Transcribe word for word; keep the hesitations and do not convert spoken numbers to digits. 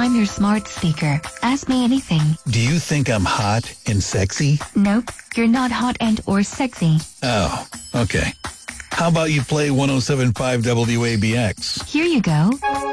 I'm your smart speaker. Ask me anything. Do you think I'm hot and sexy? Nope, you're not hot and or sexy. Oh, okay. How about you play one oh seven point five W A B X? Here you go.